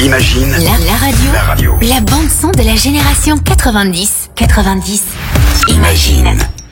Imagine la radio. La bande son de la génération 90. Imagine.